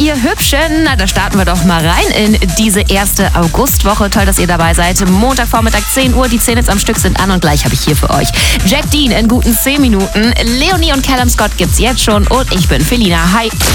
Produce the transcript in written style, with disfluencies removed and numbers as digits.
ihr Hübschen. Na, da starten wir doch mal rein in diese erste Augustwoche. Toll, dass ihr dabei seid. Montagvormittag 10 Uhr, die 10 jetzt am Stück sind an und gleich habe ich hier für euch Jack Dean in guten 10 Minuten. Leonie und Callum Scott gibt's jetzt schon und ich bin Felina. Hi.